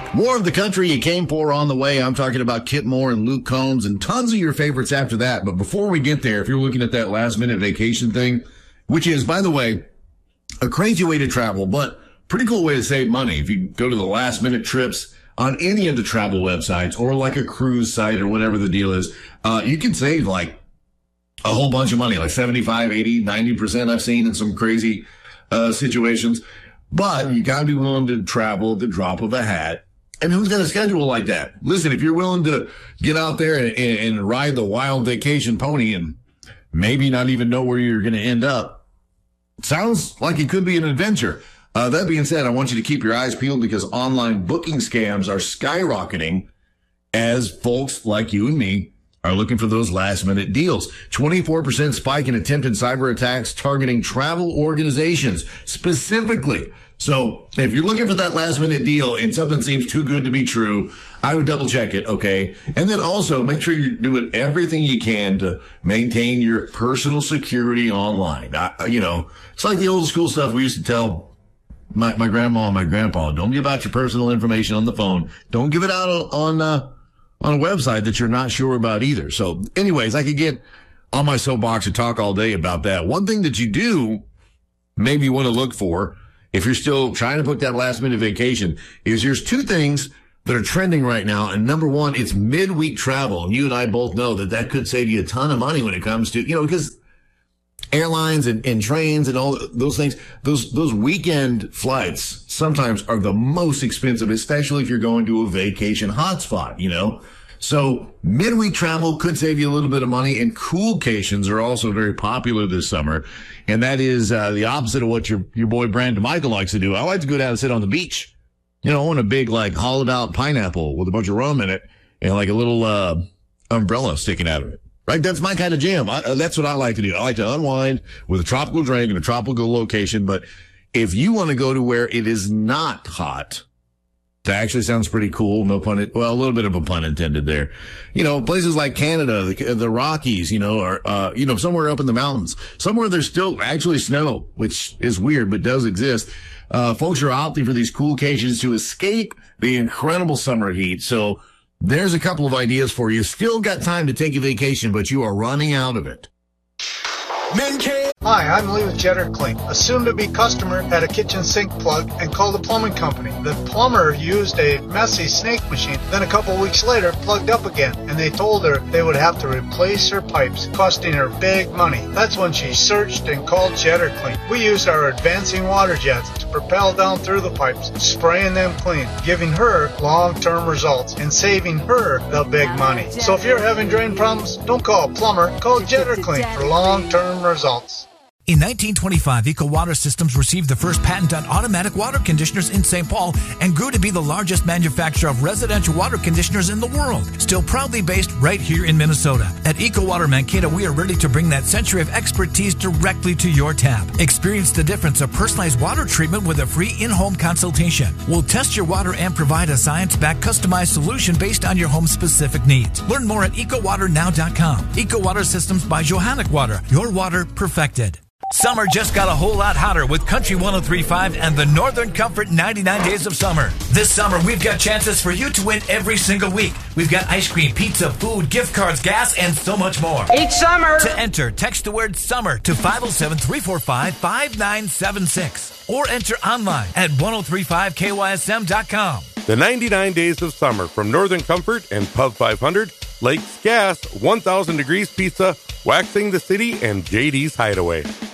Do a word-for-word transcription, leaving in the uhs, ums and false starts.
More of the country you came for on the way. I'm talking about Kip Moore and Luke Combs and tons of your favorites after that. But before we get there, if you're looking at that last minute vacation thing, which is, by the way, a crazy way to travel, but pretty cool way to save money. If you go to the last minute trips on any of the travel websites or like a cruise site or whatever the deal is, uh, you can save like a whole bunch of money, like seventy-five, eighty, ninety percent I've seen in some crazy, uh, situations. But you gotta be willing to travel at the drop of a hat. And who's got a schedule like that? Listen, if you're willing to get out there and, and ride the wild vacation pony and maybe not even know where you're going to end up, sounds like it could be an adventure. Uh, that being said, I want you to keep your eyes peeled because online booking scams are skyrocketing as folks like you and me are looking for those last minute deals. twenty-four percent spike in attempted cyber attacks targeting travel organizations specifically. So if you're looking for that last minute deal and something seems too good to be true, I would double check it. Okay. And then also make sure you're doing everything you can to maintain your personal security online. I, you know, it's like the old school stuff we used to tell my, my grandma and my grandpa. Don't give out your personal information on the phone. Don't give it out on, uh, on a website that you're not sure about either. So anyways, I could get on my soapbox and talk all day about that. One thing that you do maybe want to look for if you're still trying to book that last minute vacation is there's two things that are trending right now. And number one, it's midweek travel. And you and I both know that that could save you a ton of money when it comes to, you know, because airlines and, and trains and all those things, those, those weekend flights sometimes are the most expensive, especially if you're going to a vacation hotspot, you know. So midweek travel could save you a little bit of money, and coolcations are also very popular this summer. And that is, uh, the opposite of what your, your boy Brandon Michael likes to do. I like to go down and sit on the beach, you know, on a big, like, hollowed out pineapple with a bunch of rum in it and like a little, uh, umbrella sticking out of it. Right? That's my kind of jam. I, uh, that's what I like to do. I like to unwind with a tropical drink in a tropical location. But if you want to go to where it is not hot, that actually sounds pretty cool. No pun, it, well, a little bit of a pun intended there. You know, places like Canada, the, the Rockies, you know, or, uh, you know, somewhere up in the mountains, somewhere there's still actually snow, which is weird, but does exist. Uh, folks are opting for these coolcations to escape the incredible summer heat. So there's a couple of ideas for you. Still got time to take a vacation, but you are running out of it. Men can't. Hi, I'm Lee with Jetter Clean, a soon-to-be customer at a kitchen sink plug and called the plumbing company. The plumber used a messy snake machine, then a couple weeks later plugged up again, and they told her they would have to replace her pipes, costing her big money. That's when she searched and called Jetter Clean. We used our advancing water jets to propel down through the pipes, spraying them clean, giving her long-term results and saving her the big money. So if you're having drain problems, don't call a plumber, call Jetter Clean for long-term results. In nineteen twenty-five, Eco Water Systems received the first patent on automatic water conditioners in Saint Paul and grew to be the largest manufacturer of residential water conditioners in the world. Still proudly based right here in Minnesota. At Eco Water Mankato, we are ready to bring that century of expertise directly to your tap. Experience the difference of personalized water treatment with a free in-home consultation. We'll test your water and provide a science-backed customized solution based on your home's specific needs. Learn more at eco water now dot com. Eco Water Systems by Johannic Water. Your water perfected. Summer just got a whole lot hotter with Country one oh three point five and the Northern Comfort ninety-nine Days of Summer. This summer, we've got chances for you to win every single week. We've got ice cream, pizza, food, gift cards, gas, and so much more. Each summer! To enter, text the word SUMMER to five oh seven, three four five, five nine seven six or enter online at ten thirty-five K Y S M dot com. The ninety-nine Days of Summer from Northern Comfort and Pub five hundred, Lakes Gas, one thousand Degrees Pizza, Waxing the City, and J D's Hideaway.